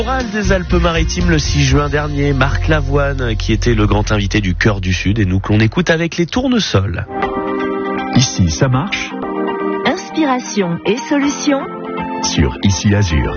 Oral des Alpes-Maritimes le 6 juin dernier, Marc Lavoine qui était le grand invité du Cœur du Sud et nous que l'on écoute avec les tournesols. Ici ça marche. Inspiration et solutions Sur Ici Azur.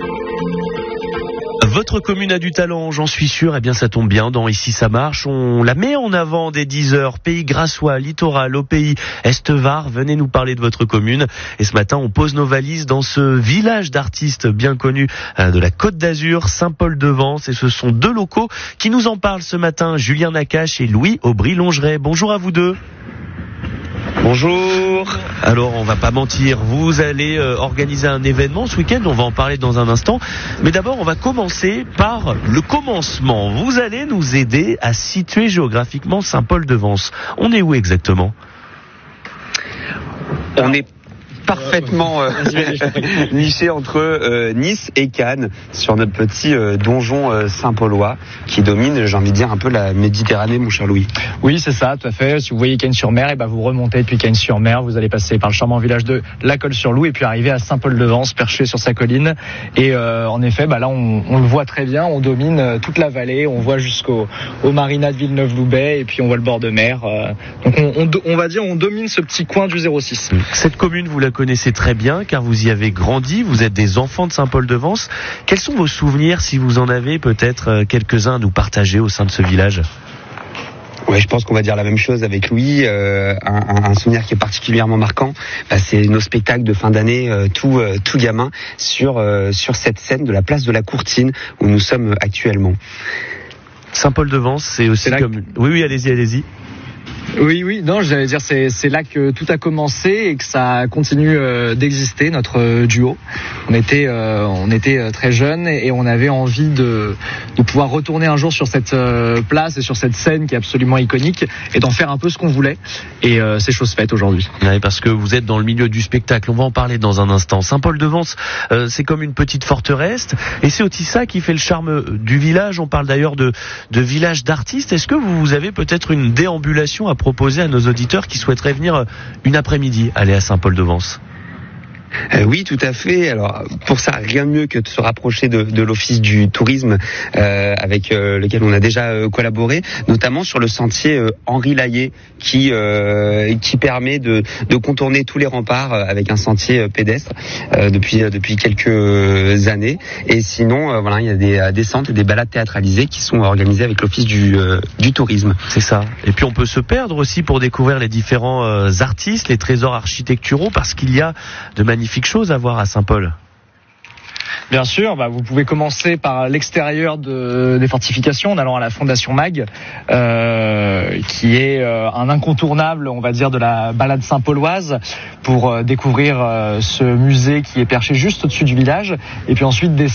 Votre commune a du talent, j'en suis sûr, eh bien ça tombe bien, dans Ici ça marche, on la met en avant dès 10h, Pays Grassois, Littoral, au pays Est-Var, venez nous parler de votre commune. Et ce matin, on pose nos valises dans ce village d'artistes bien connu de la Côte d'Azur, Saint-Paul-de-Vence, et ce sont deux locaux qui nous en parlent ce matin, Julien Nakache et Louis Aubry-Longeret. Bonjour à vous deux. Bonjour. Alors on va pas mentir, vous allez organiser un événement ce week-end, on va en parler dans un instant. Mais d'abord on va commencer par le commencement. Vous allez nous aider à situer géographiquement Saint-Paul-de-Vence. On est où exactement ? On est parfaitement niché entre Nice et Cannes sur notre petit donjon Saint-Paulois qui domine, j'ai envie de dire, un peu la Méditerranée, mon cher Louis. Oui, c'est ça, tout à fait. Si vous voyez Cannes-sur-Mer, et vous remontez depuis Cannes-sur-Mer, vous allez passer par le charmant village de la Colle-sur-Loup et puis arriver à Saint-Paul-de-Vence, perché sur sa colline. Et en effet, là on le voit très bien, on domine toute la vallée, on voit jusqu'au marina de Villeneuve-Loubet et puis on voit le bord de mer. Donc on va dire on domine ce petit coin du 06. Cette commune, vous la connaissez très bien car vous y avez grandi, vous êtes des enfants de Saint-Paul-de-Vence. Quels sont vos souvenirs, si vous en avez peut-être quelques-uns à nous partager au sein de ce village ? Ouais, je pense qu'on va dire la même chose avec Louis. Un souvenir qui est particulièrement marquant, c'est nos spectacles de fin d'année, tout gamin, sur cette scène de la place de la Courtine où nous sommes actuellement. Saint-Paul-de-Vence, c'est aussi comme... Oui, allez-y. Oui, non, j'allais dire c'est là que tout a commencé et que ça continue d'exister, notre duo. On était très jeunes et on avait envie de pouvoir retourner un jour sur cette place et sur cette scène qui est absolument iconique et d'en faire un peu ce qu'on voulait. Et c'est chose faite aujourd'hui. Oui, parce que vous êtes dans le milieu du spectacle, on va en parler dans un instant. Saint-Paul-de-Vence, c'est comme une petite forteresse et c'est aussi ça qui fait le charme du village. On parle d'ailleurs de village d'artistes. Est-ce que vous avez peut-être une déambulation à proposer à nos auditeurs qui souhaiteraient venir une après-midi aller à Saint-Paul-de-Vence ? Oui, tout à fait. Alors pour ça, rien de mieux que de se rapprocher de l'Office du tourisme avec lequel on a déjà collaboré, notamment sur le sentier Henri Layet qui permet de contourner tous les remparts avec un sentier pédestre depuis quelques années. Et sinon, il y a des descentes et des balades théâtralisées qui sont organisées avec l'Office du tourisme. C'est ça. Et puis on peut se perdre aussi pour découvrir les différents artistes, les trésors architecturaux, parce qu'il y a de magnifiques choses à voir à Saint-Paul. Bien sûr, vous pouvez commencer par l'extérieur des fortifications en allant à la Fondation Mag, qui est un incontournable, on va dire, de la balade saint-pauloise pour découvrir ce musée qui est perché juste au-dessus du village et puis ensuite descendre